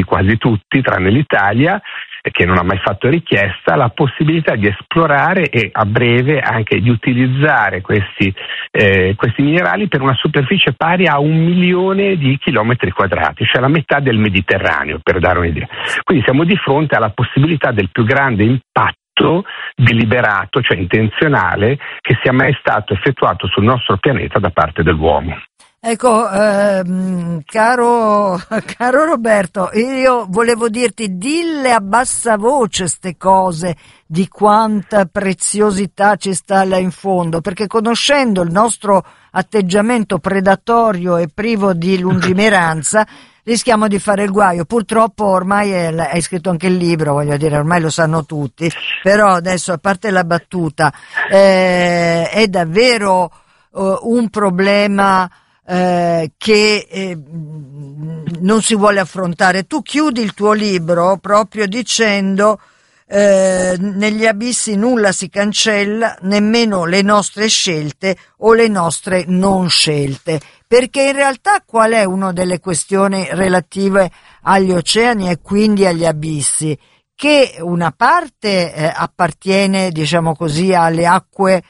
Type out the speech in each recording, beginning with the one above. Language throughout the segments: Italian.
quasi tutti, tranne l'Italia, che non ha mai fatto richiesta, la possibilità di esplorare e a breve anche di utilizzare questi minerali per una superficie pari a 1 milione di chilometri quadrati, cioè la metà del Mediterraneo, per dare un'idea. Quindi siamo di fronte alla possibilità del più grande impatto deliberato, cioè intenzionale, che sia mai stato effettuato sul nostro pianeta da parte dell'uomo. Ecco, caro Roberto, io volevo dirti, dille a bassa voce ste cose di quanta preziosità ci sta là in fondo, perché conoscendo il nostro atteggiamento predatorio e privo di lungimiranza rischiamo di fare il guaio. Purtroppo ormai hai scritto anche il libro, voglio dire, ormai lo sanno tutti, però adesso, a parte la battuta, è davvero un problema che non si vuole affrontare. Tu chiudi il tuo libro proprio dicendo negli abissi nulla si cancella, nemmeno le nostre scelte o le nostre non scelte, perché in realtà qual è una delle questioni relative agli oceani e quindi agli abissi? Che una parte appartiene, diciamo così, alle acque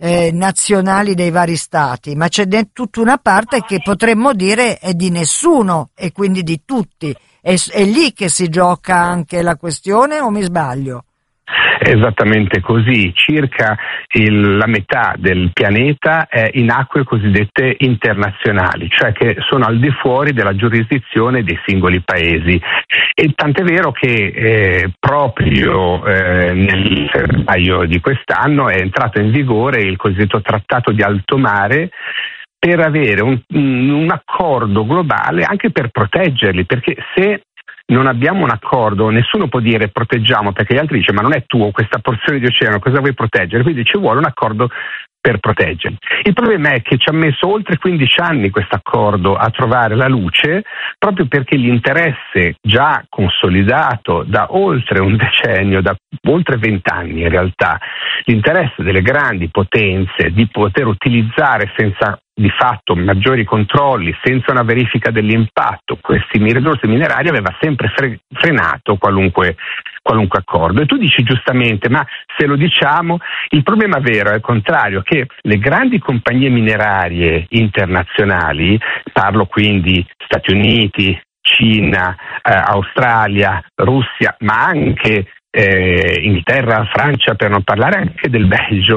nazionali dei vari stati, ma c'è tutta una parte che potremmo dire è di nessuno e quindi di tutti. È lì che si gioca anche la questione, o mi sbaglio? Esattamente così, circa la metà del pianeta è in acque cosiddette internazionali, cioè che sono al di fuori della giurisdizione dei singoli paesi. E tant'è vero che proprio nel febbraio di quest'anno è entrato in vigore il cosiddetto Trattato di Alto Mare, per avere un accordo globale anche per proteggerli, perché se non abbiamo un accordo, nessuno può dire proteggiamo, perché gli altri dicono ma non è tuo questa porzione di oceano, cosa vuoi proteggere? Quindi ci vuole un accordo per proteggerli. Il problema è che ci ha messo oltre 15 anni questo accordo a trovare la luce, proprio perché l'interesse già consolidato da oltre un decennio, da oltre 20 anni in realtà, l'interesse delle grandi potenze di poter utilizzare senza di fatto maggiori controlli, senza una verifica dell'impatto, questi risorse minerarie aveva sempre frenato qualunque accordo. E tu dici giustamente, ma se lo diciamo, il problema vero è il contrario, che le grandi compagnie minerarie internazionali, parlo quindi Stati Uniti, Cina, Australia, Russia, ma anche Inghilterra, Francia, per non parlare anche del Belgio,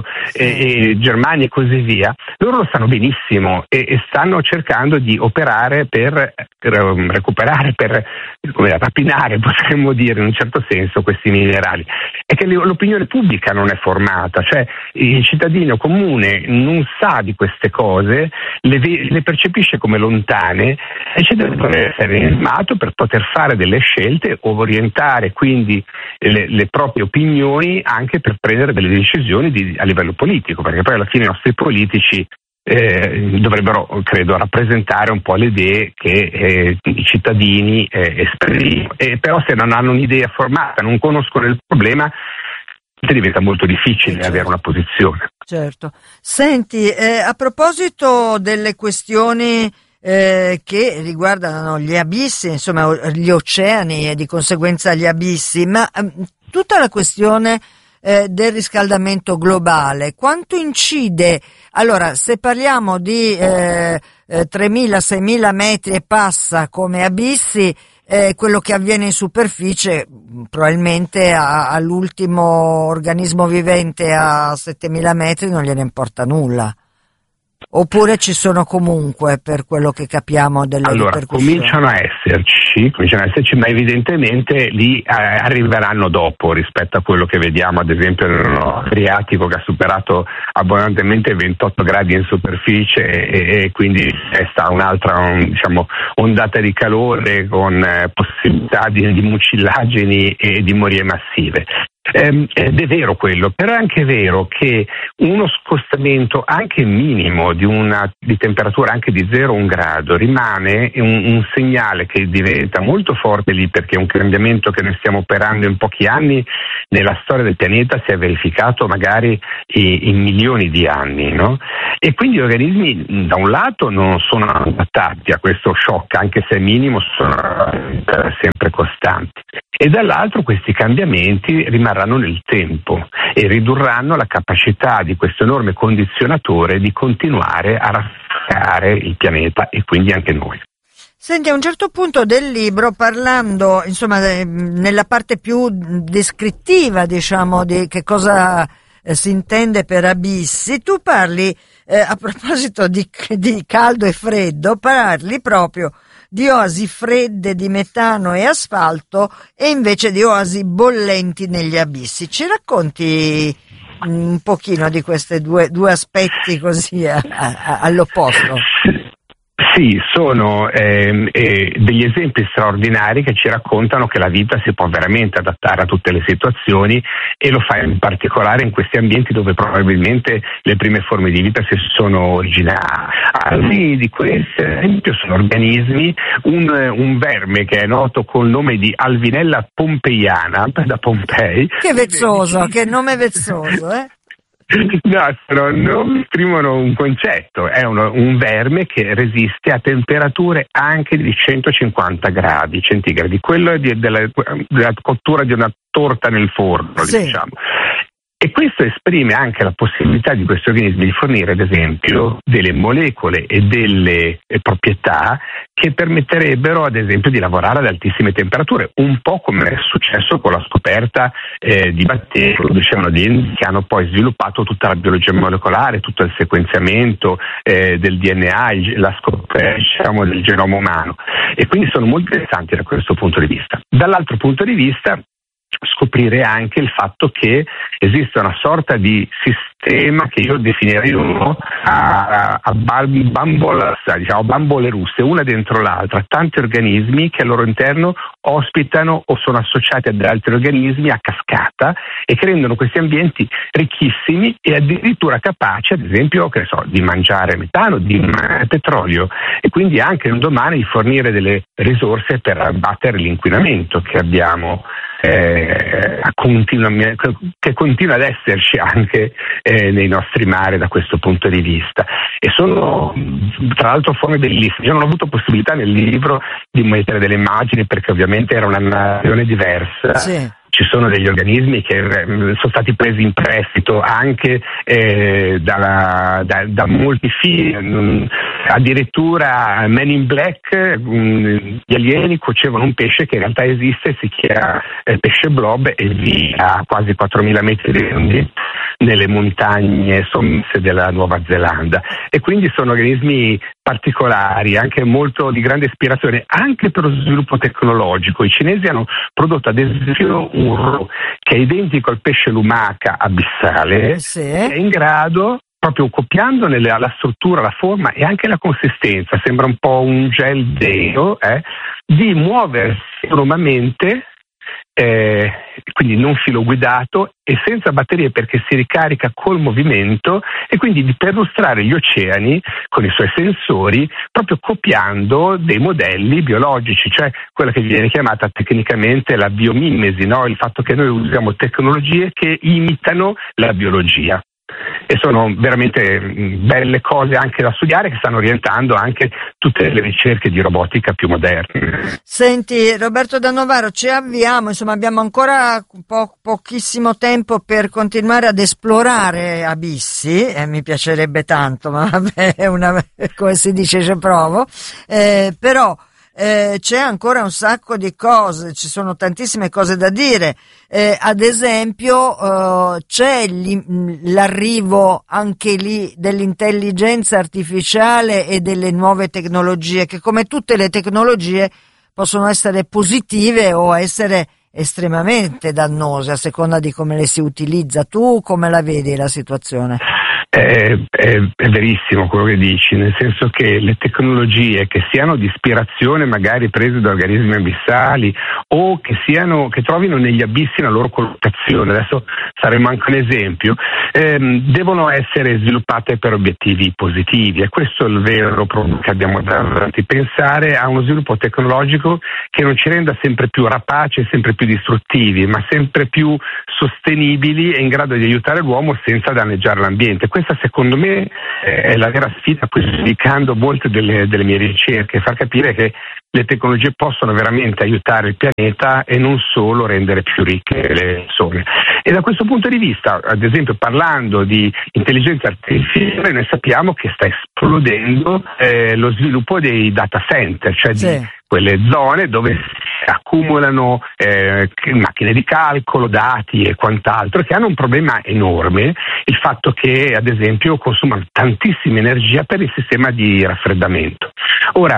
e Germania e così via, loro lo sanno benissimo e stanno cercando di operare per recuperare, per rapinare, potremmo dire in un certo senso, questi minerali. È che l'opinione pubblica non è formata, cioè il cittadino comune non sa di queste cose, le percepisce come lontane e ci deve essere informato per poter fare delle scelte o orientare quindi le proprie opinioni anche per prendere delle decisioni a livello politico, perché poi alla fine i nostri politici dovrebbero, credo, rappresentare un po' le idee che i cittadini esprimono, però se non hanno un'idea formata, non conoscono il problema, diventa molto difficile avere una posizione. Certo. Senti, a proposito delle questioni che riguardano gli abissi, insomma gli oceani e di conseguenza gli abissi, ma tutta la questione del riscaldamento globale, quanto incide? Allora, se parliamo di 3.000-6.000 metri e passa come abissi, quello che avviene in superficie probabilmente all'ultimo organismo vivente a 7.000 metri non gliene importa nulla. Oppure ci sono comunque, per quello che capiamo, delle ripercussioni? Cominciano a esserci, ma evidentemente lì arriveranno dopo rispetto a quello che vediamo ad esempio nell'Adriatico, che ha superato abbondantemente 28 gradi in superficie e quindi sta un'altra ondata di calore con possibilità di mucillagini e di morie massive. Ed è vero quello, però è anche vero che uno scostamento anche minimo di temperatura anche di 0,1 grado rimane un segnale che diventa molto forte lì, perché è un cambiamento che noi stiamo operando in pochi anni. Nella storia del pianeta si è verificato magari in milioni di anni, no? E quindi gli organismi da un lato non sono adattati a questo shock, anche se è minimo, sono sempre costanti, e dall'altro questi cambiamenti rimarranno nel tempo e ridurranno la capacità di questo enorme condizionatore di continuare a raffreddare il pianeta e quindi anche noi. Senti, a un certo punto del libro, parlando, insomma, nella parte più descrittiva, diciamo, di che cosa si intende per abissi, tu parli, a proposito di caldo e freddo, parli proprio di oasi fredde di metano e asfalto e invece di oasi bollenti negli abissi. Ci racconti un pochino di questi due aspetti così all'opposto? Sì, sono degli esempi straordinari che ci raccontano che la vita si può veramente adattare a tutte le situazioni, e lo fa in particolare in questi ambienti dove probabilmente le prime forme di vita si sono originate. Alcuni di questi, ad esempio, sono organismi, un verme che è noto col nome di Alvinella pompeiana, da Pompei. Che vezzoso, che nome vezzoso, eh? No, non esprimono un concetto, è un verme che resiste a temperature anche di 150 gradi centigradi, quello è della cottura di una torta nel forno, sì. Diciamo. E questo esprime anche la possibilità di questi organismi di fornire, ad esempio, delle molecole e delle proprietà che permetterebbero, ad esempio, di lavorare ad altissime temperature, un po' come è successo con la scoperta di batteri, dicevano, che hanno poi sviluppato tutta la biologia molecolare, tutto il sequenziamento del DNA, la scoperta, diciamo, del genoma umano. E quindi sono molto interessanti da questo punto di vista. Dall'altro punto di vista, scoprire anche il fatto che esiste una sorta di sistema che io definirei a bambole russe, una dentro l'altra, tanti organismi che al loro interno ospitano o sono associati ad altri organismi a cascata e che rendono questi ambienti ricchissimi e addirittura capaci, ad esempio, di mangiare metano, di mangiare petrolio, e quindi anche un domani di fornire delle risorse per abbattere l'inquinamento che abbiamo, che continua ad esserci anche nei nostri mari da questo punto di vista. E sono tra l'altro forme bellissime. Io non ho avuto possibilità nel libro di mettere delle immagini perché ovviamente era una narrazione diversa. Sì. Ci sono degli organismi che sono stati presi in prestito anche da molti film. Addirittura Men in Black, gli alieni cuocevano un pesce che in realtà esiste, si chiama pesce blob, e vive a quasi 4.000 metri di grandi nelle montagne sommerse della Nuova Zelanda. E quindi sono organismi particolari, anche molto di grande ispirazione, anche per lo sviluppo tecnologico. I cinesi hanno prodotto ad esempio un ro che è identico al pesce lumaca abissale, sì. Che è in grado, proprio copiandone la struttura, la forma e anche la consistenza, sembra un po' un gel deo, di muoversi autonomamente, quindi non filoguidato e senza batterie, perché si ricarica col movimento, e quindi di perlustrare gli oceani con i suoi sensori, proprio copiando dei modelli biologici, cioè quella che viene chiamata tecnicamente la biomimesi, no? Il fatto che noi usiamo tecnologie che imitano la biologia. E sono veramente belle cose anche da studiare, che stanno orientando anche tutte le ricerche di robotica più moderne. Senti, Roberto Da Novaro, ci avviamo, insomma abbiamo ancora pochissimo tempo per continuare ad esplorare abissi, mi piacerebbe tanto, ma vabbè, come si dice, ci provo, però c'è ancora un sacco di cose, ci sono tantissime cose da dire, ad esempio c'è l'arrivo anche lì dell'intelligenza artificiale e delle nuove tecnologie, che come tutte le tecnologie possono essere positive o essere estremamente dannose a seconda di come le si utilizza. Tu come la vedi la situazione? È verissimo quello che dici, nel senso che le tecnologie che siano di ispirazione magari prese da organismi abissali o che trovino negli abissi la loro collocazione, adesso saremo anche un esempio, devono essere sviluppate per obiettivi positivi, e questo è il vero problema che abbiamo davanti: pensare a uno sviluppo tecnologico che non ci renda sempre più rapaci e sempre più distruttivi, ma sempre più sostenibili e in grado di aiutare l'uomo senza danneggiare l'ambiente. Questa secondo me è la vera sfida a cui sto dedicando molte delle mie ricerche, far capire che le tecnologie possono veramente aiutare il pianeta e non solo rendere più ricche le persone. E da questo punto di vista, ad esempio, parlando di intelligenza artificiale, noi sappiamo che sta esplodendo lo sviluppo dei data center, cioè di quelle zone dove si accumulano macchine di calcolo, dati e quant'altro, che hanno un problema enorme: il fatto che, ad esempio, consumano tantissima energia per il sistema di raffreddamento. Ora,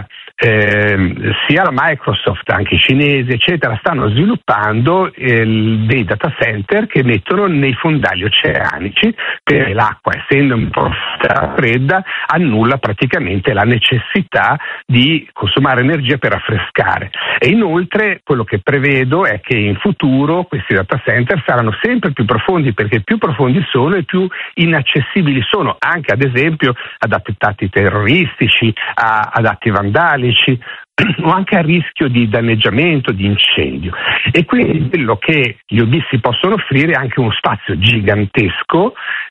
sia la Microsoft, anche i cinesi, eccetera, stanno sviluppando dei data center che mettono nei fondali oceanici, perché l'acqua, essendo un po' fredda, annulla praticamente la necessità di consumare energia per raffrescare. E inoltre quello che prevedo è che in futuro questi data center saranno sempre più profondi, perché più profondi sono e più inaccessibili sono, anche ad esempio ad attentati terroristici, ad atti vandalici o anche a rischio di danneggiamento, di incendio. E quindi quello che gli abissi possono offrire è anche uno spazio gigantesco,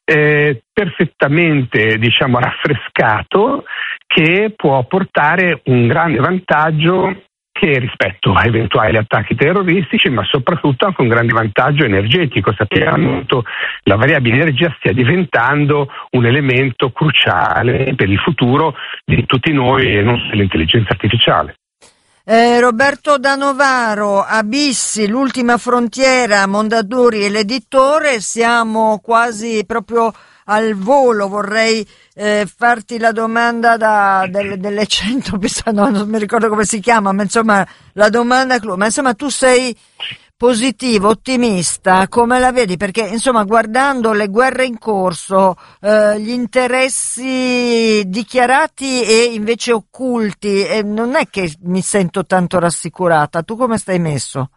perfettamente raffrescato, che può portare un grande vantaggio che rispetto a eventuali attacchi terroristici, ma soprattutto anche un grande vantaggio energetico. Sappiamo che la variabile energia stia diventando un elemento cruciale per il futuro di tutti noi e non dell'intelligenza artificiale. Roberto Da Novaro, Abissi, l'ultima frontiera, Mondadori e l'editore, siamo quasi proprio al volo. Vorrei farti la domanda delle 100, no, non mi ricordo come si chiama, ma insomma la domanda clou. Ma insomma tu sei positivo, ottimista, come la vedi? Perché insomma, guardando le guerre in corso, gli interessi dichiarati e invece occulti, non è che mi sento tanto rassicurata. Tu come stai messo?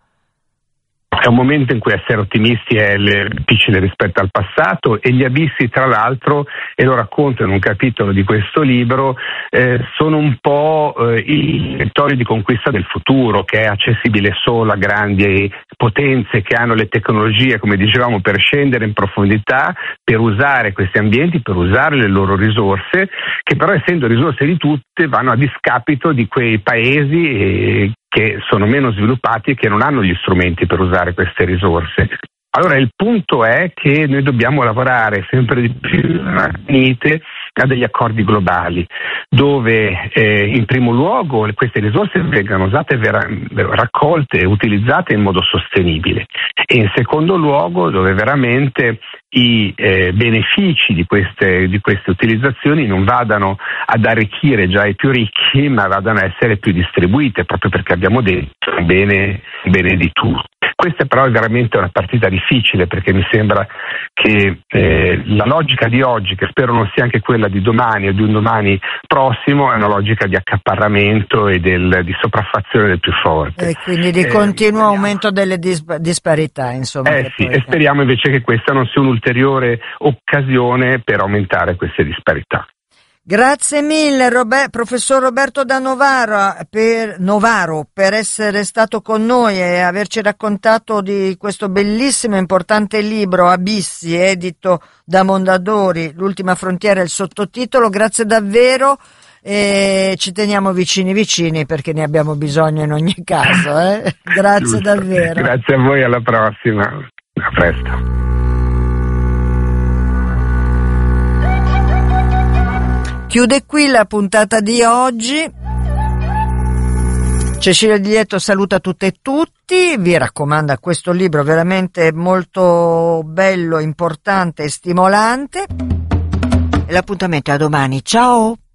È un momento in cui essere ottimisti è difficile rispetto al passato, e gli abissi, tra l'altro, e lo racconto in un capitolo di questo libro, sono un po' i territori di conquista del futuro, che è accessibile solo a grandi potenze che hanno le tecnologie, come dicevamo, per scendere in profondità, per usare questi ambienti, per usare le loro risorse, che però, essendo risorse di tutte, vanno a discapito di quei paesi che sono meno sviluppati e che non hanno gli strumenti per usare queste risorse. Allora il punto è che noi dobbiamo lavorare sempre di più unite a degli accordi globali, dove in primo luogo queste risorse vengano usate, raccolte e utilizzate in modo sostenibile, e in secondo luogo dove veramente i benefici di queste utilizzazioni non vadano ad arricchire già i più ricchi, ma vadano a essere più distribuite, proprio perché abbiamo detto un bene di tutti. Questa però è veramente una partita difficile, perché mi sembra che la logica di oggi, che spero non sia anche quella di domani o di un domani prossimo, è una logica di accaparramento e di sopraffazione del più forte. E quindi di continuo aumento delle disparità, insomma. Sì, e speriamo invece che questa non sia un'ulteriore occasione per aumentare queste disparità. Grazie mille professor Roberto Da Novaro per essere stato con noi e averci raccontato di questo bellissimo e importante libro Abissi, edito da Mondadori, l'ultima frontiera è il sottotitolo. Grazie davvero, e ci teniamo vicini perché ne abbiamo bisogno in ogni caso. Grazie davvero. Grazie a voi, alla prossima, a presto. Chiude qui la puntata di oggi. Cecilia Di Lieto saluta tutte e tutti, vi raccomanda questo libro veramente molto bello, importante e stimolante. E l'appuntamento è a domani. Ciao!